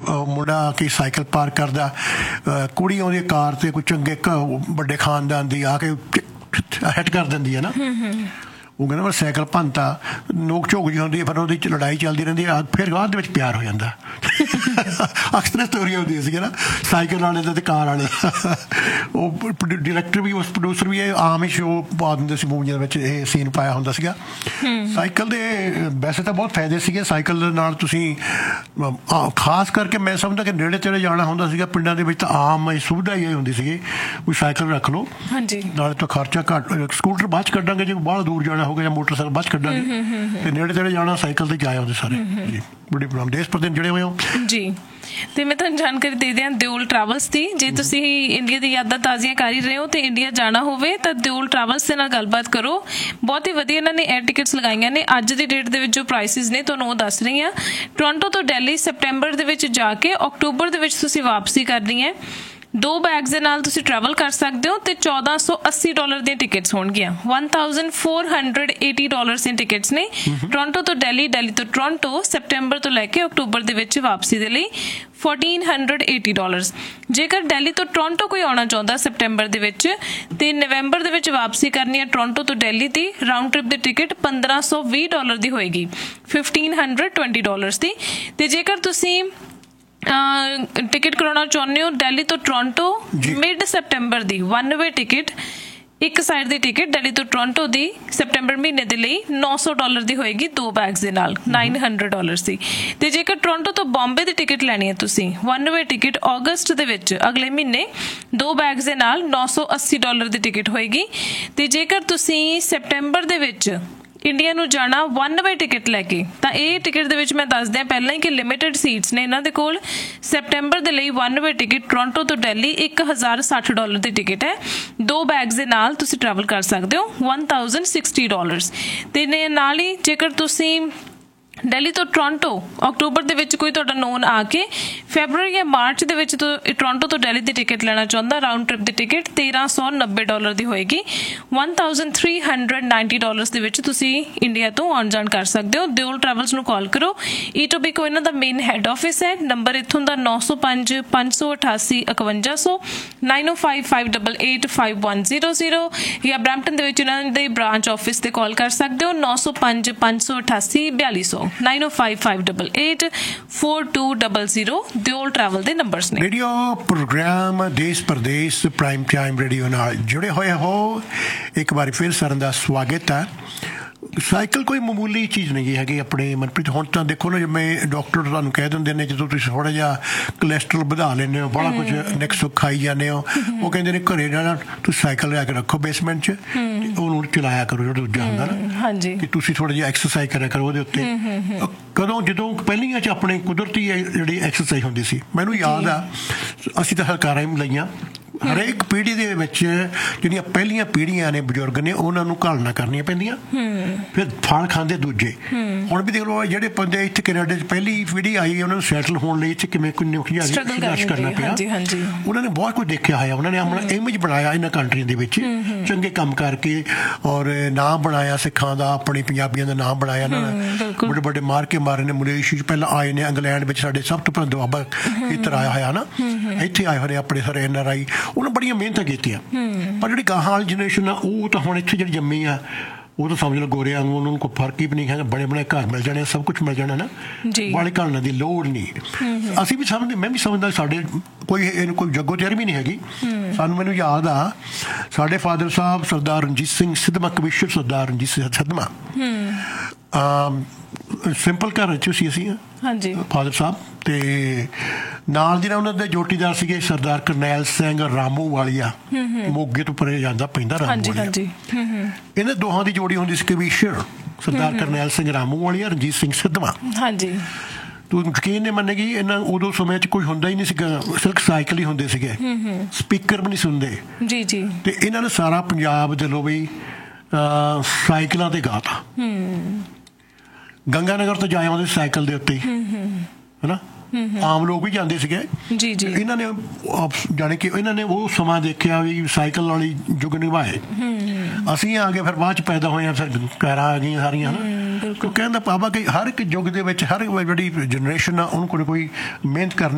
ਮੁੰਡਾ ਕਿ cycle park ਕਰਦਾ, ਕੁੜੀ ਆਉਂਦੀ ਕਾਰ 'ਤੇ, ਕੋਈ ਚੰਗੇ ਵੱਡੇ ਖਾਨਦਾਨ ਦੀ ਆ ਕੇ ਹਿੱਟ ਕਰ ਦਿੰਦੀ ਹੈ ਨਾ। ਉਹ ਕਹਿੰਦਾ ਮੈਂ ਸਾਈਕਲ ਭੰਨਤਾ, ਨੋਕ ਝੋਕ ਜਿਹੀ ਹੁੰਦੀ ਹੈ, ਫਿਰ ਉਹਦੇ 'ਚ ਲੜਾਈ ਚੱਲਦੀ ਰਹਿੰਦੀ ਹੈ, ਫਿਰ ਬਾਅਦ ਦੇ ਵਿੱਚ ਪਿਆਰ ਹੋ ਜਾਂਦਾ। ਅਕਸਰ ਸਟੋਰੀਆਂ ਹੁੰਦੀਆਂ ਸੀਗੀਆਂ ਨਾ ਸਾਈਕਲ ਵਾਲੇ ਦਾ ਅਤੇ ਕਾਰ ਵਾਲੇ ਦਾ। ਉਹ ਡਾਇਰੈਕਟਰ ਵੀ, ਉਸ ਪ੍ਰੋਡਿਊਸਰ ਵੀ ਇਹ ਆਮ ਹੀ ਸ਼ੋਅ ਪਾ ਦਿੰਦੇ ਸੀ ਮੂਵੀਆਂ ਦੇ ਵਿੱਚ, ਇਹ ਸੀਨ ਪਾਇਆ ਹੁੰਦਾ ਸੀਗਾ। ਸਾਈਕਲ ਦੇ ਵੈਸੇ ਤਾਂ ਬਹੁਤ ਫਾਇਦੇ ਸੀਗੇ। ਸਾਈਕਲ ਦੇ ਨਾਲ ਤੁਸੀਂ ਖਾਸ ਕਰਕੇ ਮੈਂ ਸਮਝਦਾ ਕਿ ਨੇੜੇ ਤੇੜੇ ਜਾਣਾ ਹੁੰਦਾ ਸੀਗਾ ਪਿੰਡਾਂ ਦੇ ਵਿੱਚ ਤਾਂ ਆਮ ਸੁਵਿਧਾ ਹੀ ਹੁੰਦੀ ਸੀਗੀ, ਕੋਈ ਸਾਈਕਲ ਰੱਖ ਲਓ, ਨਾਲੇ ਤਾਂ ਖਰਚਾ ਘੱਟ। ਸਕੂਟਰ ਬਾਅਦ 'ਚ ਕੱਢਾਂਗੇ ਜੇ ਬਾਹਲਾ ਦੂਰ ਜਾਣਾ ਹੋਗਾ, ਜਾਂ ਮੋਟਰਸਾਈਕਲ ਬਾਅਦ 'ਚ ਕੱਢਾਂਗੇ, ਅਤੇ ਨੇੜੇ ਤੇੜੇ ਜਾਣਾ ਸਾਈਕਲ 'ਤੇ ਜਾਏ ਆਉਂਦੇ ਸਾਰੇ ਜੀ। ਬੜੀ ਪ੍ਰੋਬਲਮ ਦੇਸ਼ ਪ੍ਰਦੇਸ਼ ਜਿਹੜੇ ਹੋਏ ਹੋ ਜੀ। ਤੇ ਮੈਂ ਤੁਹਾਨੂੰ ਜਾਣਕਾਰੀ ਦੇ ਦਿਆਂ ਦਿਓਲ ਟਰੈਵਲਸ ਦੀ। ਜੇ ਤੁਸੀਂ ਇੰਡੀਆ ਦੀ ਯਾਦਾਂ ਤਾਜ਼ੀਆਂ ਕਰ ਹੀ ਰਹੇ ਹੋ ਤੇ ਇੰਡੀਆ ਜਾਣਾ ਹੋਵੇ ਤਾਂ ਦਿਓਲ ਟਰੈਵਲਸ ਦੇ ਨਾਲ ਗੱਲਬਾਤ ਕਰੋ। ਬਹੁਤ ਹੀ ਵਧੀਆ ਇਹਨਾਂ ਨੇ 에ਅਰ ਟਿਕਟਸ ਲਗਾਈਆਂ ਨੇ। ਅੱਜ ਦੀ ਡੇਟ ਦੇ ਵਿੱਚ ਜੋ ਪ੍ਰਾਈਸਿਸ ਨੇ ਤੁਹਾਨੂੰ ਉਹ ਦੱਸ ਰਹੀ ਹਾਂ। ਟੋਰਾਂਟੋ ਤੋਂ ਦਿੱਲੀ ਸੈਪਟੈਂਬਰ ਦੇ ਵਿੱਚ ਜਾ ਕੇ ਅਕਤੂਬਰ ਦੇ ਵਿੱਚ ਤੁਸੀਂ ਵਾਪਸੀ ਕਰਨੀ ਹੈ। 2 ਬੈਗਸ ਦੇ ਨਾਲ ਤੁਸੀਂ ਟਰੈਵਲ ਕਰ ਸਕਦੇ ਹੋ ਤੇ $1480 ਦੀਆਂ ਟਿਕਟਸ ਹੋਣਗੀਆਂ। $1480 ਦੀਆਂ ਟਿਕਟਸ ਨੇ। ਟੋਰਾਂਟੋ ਤੋਂ ਦਿੱਲੀ, ਦਿੱਲੀ ਤੋਂ ਟੋਰਾਂਟੋ ਸੈਪਟੈਂਬਰ ਤੋਂ ਲੈ ਕੇ ਅਕਤੂਬਰ ਦੇ ਵਿੱਚ ਵਾਪਸੀ ਦੇ ਲਈ $1480। ਜੇਕਰ ਦਿੱਲੀ ਤੋਂ ਟੋਰਾਂਟੋ ਕੋਈ ਆਉਣਾ ਚਾਹੁੰਦਾ ਸੈਪਟੈਂਬਰ ਦੇ ਵਿੱਚ ਤੇ ਨਵੰਬਰ ਦੇ ਵਿੱਚ ਵਾਪਸੀ ਕਰਨੀ ਹੈ ਟੋਰਾਂਟੋ ਤੋਂ ਦਿੱਲੀ ਦੀ, ਰਾਊਂਡ ਟ੍ਰਿਪ ਦੀ ਟਿਕਟ $1520 ਦੀ ਹੋਏਗੀ, $1520 ਦੀ। ਤੇ ਜੇਕਰ ਤੁਸੀਂ ਟਿਕਟ ਕਰਾਉਣਾ ਚਾਹੁੰਦੇ ਹੋ ਦਿੱਲੀ ਤੋਂ ਟੋਰਾਂਟੋ ਮਿਡ ਸੈਪਟੈਂਬਰ ਦੀ 1 ਵੇ ਟਿਕਟ, ਇੱਕ ਸਾਈਡ ਦੀ ਟਿਕਟ ਦਿੱਲੀ ਤੋਂ ਟੋਰਾਂਟੋ ਦੀ ਸੈਪਟੈਂਬਰ ਮਹੀਨੇ ਦੇ ਲਈ $900 ਦੀ ਹੋਏਗੀ, 2 ਬੈਗਸ ਦੇ ਨਾਲ $900 ਦੀ। ਤੇ ਜੇਕਰ ਟੋਰਾਂਟੋ ਤੋਂ ਬੰਬੇ ਦੀ ਟਿਕਟ ਲੈਣੀ ਹੈ ਤੁਸੀਂ 1 ਵੇ ਟਿਕਟ ਅਗਸਤ ਦੇ ਵਿੱਚ ਅਗਲੇ ਮਹੀਨੇ, 2 ਬੈਗਸ ਦੇ ਨਾਲ $980 ਦੀ ਟਿਕਟ ਹੋਏਗੀ। ਤੇ ਜੇਕਰ ਤੁਸੀਂ ਸੈਪਟੈਂਬਰ ਦੇ ਵਿੱਚ ਇੰਡੀਆ ਨੂੰ ਜਾਣਾ 1 ਵੇ ਟਿਕਟ ਲੈ ਕੇ, ਤਾਂ ਇਹ ਟਿਕਟ ਦੇ ਵਿੱਚ ਮੈਂ ਦੱਸ ਦਿਆਂ ਪਹਿਲਾਂ ਹੀ ਕਿ ਲਿਮਿਟਡ ਸੀਟਸ ਨੇ ਇਹਨਾਂ ਦੇ ਕੋਲ। ਸੈਪਟੈਂਬਰ ਦੇ ਲਈ 1 ਵੇ ਟਿਕਟ ਟੋਰਾਂਟੋ ਤੋਂ ਦਿੱਲੀ $1060 ਦੀ ਟਿਕਟ ਹੈ, 2 ਬੈਗਸ ਦੇ ਨਾਲ ਤੁਸੀਂ ਟਰੈਵਲ ਕਰ ਸਕਦੇ ਹੋ, $1060। ਤੇ ਨਾਲ ਹੀ ਜੇਕਰ ਤੁਸੀਂ ਦਿੱਲੀ ਤੋਂ ਟੋਰਾਂਟੋ ਅਕਤੂਬਰ ਦੇ ਵਿੱਚ ਕੋਈ ਤੁਹਾਡਾ ਨੋਨ ਆ ਕੇ ਫੈਬਰਵਰੀ ਜਾਂ ਮਾਰਚ ਦੇ ਵਿੱਚ ਟੋਰਾਂਟੋ ਤੋਂ ਦਿੱਲੀ ਦੀ ਟਿਕਟ ਲੈਣਾ ਚਾਹੁੰਦਾ, ਰਾਊਂਡ ਟ੍ਰਿਪ ਦੀ ਟਿਕਟ $1390 ਦੀ ਹੋਏਗੀ, $1390 ਦੇ ਵਿੱਚ ਤੁਸੀਂ ਇੰਡੀਆ ਤੋਂ ਆਉਣ ਜਾਣ ਕਰ ਸਕਦੇ ਹੋ। ਦਿਓਲ ਟਰੈਵਲਸ ਨੂੰ ਕਾਲ ਕਰੋ। ਈਟੋਬੀਕੋ ਇਹਨਾਂ ਦਾ ਮੇਨ ਹੈੱਡ ਆਫਿਸ ਹੈ। ਨੰਬਰ ਇੱਥੋਂ ਦਾ 905 588 5100, 905 588 5100, ਜਾਂ ਬਰੈਂਪਟਨ ਦੇ ਵਿੱਚ ਇਹਨਾਂ ਦੇ ਬ੍ਰਾਂਚ ਆਫਿਸ ਤੇ ਕਾਲ ਕਰ ਸਕਦੇ ਹੋ 905 588 4200, 905-588-4200 ਦਿਓਲ ਟਰੈਵਲ ਦੇ ਨੰਬਰਸ ਨੇ। ਰੇਡੀਓ ਪ੍ਰੋਗਰਾਮ ਦੇਸ਼ ਪ੍ਰਦੇਸ਼ ਪ੍ਰਾਈਮ ਟਾਈਮ ਰੇਡੀਓ ਨਾਲ ਜੁੜੇ ਹੋਏ ਹੋ, ਇੱਕ ਵਾਰੀ ਫਿਰ ਸਾਰਿਆਂ ਦਾ ਸਵਾਗਤ ਹੈ। ਸਾਈਕਲ ਕੋਈ ਮਾਮੂਲੀ ਚੀਜ਼ ਨਹੀਂ ਹੈਗੀ ਆਪਣੇ ਮਨਪ੍ਰੀਤ। ਹੁਣ ਤਾਂ ਦੇਖੋ ਨਾ, ਜਿਵੇਂ ਡਾਕਟਰ ਤੁਹਾਨੂੰ ਕਹਿ ਦਿੰਦੇ ਨੇ ਜਦੋਂ ਤੁਸੀਂ ਥੋੜ੍ਹਾ ਜਿਹਾ ਕੋਲੈਸਟਰੋਲ ਵਧਾ ਲੈਂਦੇ ਹੋ, ਬੜਾ ਕੁਝ ਨਿਕਸ ਖਾਈ ਜਾਂਦੇ ਹੋ, ਉਹ ਕਹਿੰਦੇ ਨੇ ਘਰੇ ਜਾਣਾ ਤੁਸੀਂ ਸਾਈਕਲ ਲਿਆ ਕੇ ਰੱਖੋ ਬੇਸਮੈਂਟ 'ਚ, ਉਹਨੂੰ ਚਲਾਇਆ ਕਰੋ, ਜਿਹੜਾ ਦੂਜਾ ਹੁੰਦਾ ਨਾ ਕਿ ਤੁਸੀਂ ਥੋੜ੍ਹਾ ਜਿਹਾ ਐਕਸਰਸਾਈਜ਼ ਕਰਿਆ ਕਰੋ ਉਹਦੇ ਉੱਤੇ। ਕਦੋਂ ਜਦੋਂ ਪਹਿਲੀਆਂ 'ਚ ਆਪਣੇ ਕੁਦਰਤੀ ਜਿਹੜੀ ਐਕਸਰਸਾਈਜ਼ ਹੁੰਦੀ ਸੀ, ਮੈਨੂੰ ਯਾਦ ਆ ਅਸੀਂ ਤਾਂ ਸਰਕਾਰਾਂ ਹੀ ਲਈਆਂ। ਹਰੇਕ ਪੀੜ੍ਹੀ ਦੇ ਵਿੱਚ ਜਿਹੜੀਆਂ ਪਹਿਲੀਆਂ ਪੀੜ੍ਹੀਆਂ ਨੇ ਬਜ਼ੁਰਗ ਨੇ ਉਹਨਾਂ ਨੂੰ ਘਾਲਣਾ ਕਰਨੀਆਂ ਪੈਂਦੀਆਂ, ਫਿਰ ਫਲ ਖਾਂਦੇ ਦੂਜੇ। ਹੁਣ ਵੀ ਦੇਖ ਲਓ ਜਿਹੜੇ ਬੰਦੇ ਇੱਥੇ ਕੈਨੇਡਾ 'ਚ ਪਹਿਲੀ ਪੀੜ੍ਹੀ ਆਈ, ਉਹਨਾਂ ਨੂੰ ਸੈਟਲ ਹੋਣ ਲਈ ਇੱਥੇ ਕਿਵੇਂ ਸੰਘਰਸ਼ ਕਰਨਾ ਪਿਆ। ਉਹਨਾਂ ਨੇ ਬਹੁਤ ਕੁਝ ਦੇਖਿਆ ਹੋਇਆ, ਉਹਨਾਂ ਨੇ ਆਪਣਾ ਇਮੇਜ ਬਣਾਇਆ ਇਹਨਾਂ ਕੰਟਰੀਆਂ ਦੇ ਵਿੱਚ, ਚੰਗੇ ਕੰਮ ਕਰਕੇ, ਔਰ ਨਾਂ ਬਣਾਇਆ ਸਿੱਖਾਂ ਦਾ, ਆਪਣੀ ਪੰਜਾਬੀਆਂ ਦਾ ਨਾਂ ਬਣਾਇਆ ਇਹਨਾਂ ਨੇ। ਬੜੇ ਵੱਡੇ ਮਾਰ ਕੇ ਮਾਰੇ ਨੇ, ਮਲੇਸ਼ੀਆ 'ਚ ਪਹਿਲਾਂ ਆਏ ਨੇ, ਇੰਗਲੈਂਡ ਵਿੱਚ ਸਾਡੇ ਸਭ ਤੋਂ ਪਹਿਲਾਂ ਦੁਆਬਾ ਖੇਤਰ ਆਇਆ ਹੋਇਆ ਨਾ, ਇੱਥੇ ਆਏ ਹੋਏ ਆਪਣੇ ਸਾਰੇ NRI, ਉਹਨਾਂ ਬੜੀਆਂ ਮਿਹਨਤਾਂ ਕੀਤੀਆਂ। ਪਰ ਜਿਹੜੀ ਗਾਹਾਂ ਵਾਲੀ ਜਨਰੇਸ਼ਨ ਆ ਉਹ ਤਾਂ ਹੁਣ ਇੱਥੇ ਜਿਹੜੀ ਜੰਮੀ ਆ, ਉਹ ਤਾਂ ਸਮਝ ਲਓ ਗੋਰਿਆਂ ਨੂੰ ਉਹਨਾਂ ਨੂੰ ਕੋਈ ਫਰਕ ਹੀ ਨਹੀਂ ਹੈਗਾ, ਬੜੇ ਬੜੇ ਘਰ ਮਿਲ ਜਾਣੇ, ਸਭ ਕੁਛ ਮਿਲ ਜਾਣਾ ਨਾ, ਵਾਲੇ ਘਾਲਣ ਦੀ ਲੋੜ ਨਹੀਂ। ਅਸੀਂ ਵੀ ਸਮਝਦੇ, ਮੈਂ ਵੀ ਸਮਝਦਾ ਸਾਡੇ ਕੋਈ ਜੱਗੋ ਤਿਆਰੀ ਵੀ ਨਹੀਂ ਹੈਗੀ ਸਾਨੂੰ। ਮੈਨੂੰ ਯਾਦ ਆ ਸਾਡੇ ਫਾਦਰ ਸਾਹਿਬ ਸਰਦਾਰ ਰਣਜੀਤ ਸਿੰਘ ਸਿੱਧਵਾਂ, ਕਮਿਸ਼ਨਰ ਸਰਦਾਰ ਰਣਜੀਤ ਸਿੰਘ ਸਿੱਧਵਾਂ, ਸਿੰਪਲ ਘਰ 'ਚ ਸੀ ਅਸੀਂ ਫਾਦਰ ਸਾਹਿਬ, ਅਤੇ ਨਾਲ ਦੀ ਨਾਲ ਉਹਨਾਂ ਦੇ ਜੋਟੀਦਾਰ ਸੀਗੇ ਸਰਦਾਰ ਕਰਨੈਲ ਸਿੰਘ ਰਾਮੂ ਵਾਲੀਆ, ਮੋਗੇ ਤੋਂ ਪਰੇ ਜਾਂਦਾ ਪੈਂਦਾ ਰਾਮੂ ਵਾਲੀਆ। ਇਹਨਾਂ ਦੋਹਾਂ ਦੀ ਜੋੜੀ ਹੁੰਦੀ ਸੀ ਕਮਿਸ਼ਨਰ ਸਰਦਾਰ ਕਰਨੈਲ ਸਿੰਘ ਰਾਮੂ ਵਾਲੀਆ, ਰਣਜੀਤ ਸਿੰਘ ਸਿੱਧਵਾਂ। ਤੂੰ ਯਕੀਨ ਨਹੀਂ ਮੰਨੇਗੀ, ਇਹਨਾਂ ਉਦੋਂ ਸਮੇਂ 'ਚ ਕੋਈ ਹੁੰਦਾ ਹੀ ਨਹੀਂ ਸੀਗਾ, ਸਿਰਫ ਸਾਈਕਲ ਹੀ ਹੁੰਦੇ ਸੀਗੇ, ਸਪੀਕਰ ਵੀ ਨਹੀਂ ਸੁਣਦੇ। ਤੇ ਇਹਨਾਂ ਨੇ ਸਾਰਾ ਪੰਜਾਬ ਦੇ ਲੋ ਵੀ ਸਾਈਕਲਾਂ 'ਤੇ ਗਾਤਾ। ਗੰਗਾ ਨਗਰ ਤੋਂ ਜਾਏ ਆਉਂਦੇ ਸਾਈਕਲ ਦੇ ਉੱਤੇ ਹੀ, ਹੈ ਨਾ, ਆਮ ਲੋਕ ਵੀ ਜਾਂਦੇ ਸੀਗੇ। ਇਹਨਾਂ ਨੇ ਜਾਣੀ ਕਿ ਇਹਨਾਂ ਨੇ ਉਹ ਸਮਾਂ ਦੇਖਿਆ ਵੀ ਸਾਈਕਲ ਵਾਲੀ ਯੁੱਗ ਨਿਭਾਏ। ਅਸੀਂ ਆ ਗਏ ਫਿਰ ਬਾਅਦ 'ਚ ਪੈਦਾ ਹੋਏ ਹਾਂ, ਫਿਰ ਕਾਰਾਂ ਆ ਗਈਆਂ ਸਾਰੀਆਂ, ਹੈ ਨਾ। ਕਹਿੰਦਾ ਪਾਪਾ ਕਿ ਹਰ ਇੱਕ ਯੁੱਗ ਦੇ ਵਿੱਚ ਹਰ ਜਿਹੜੀ ਜਨਰੇਸ਼ਨ ਆ ਉਹਨੂੰ ਕੋਈ ਮਿਹਨਤ ਕਰਨੀ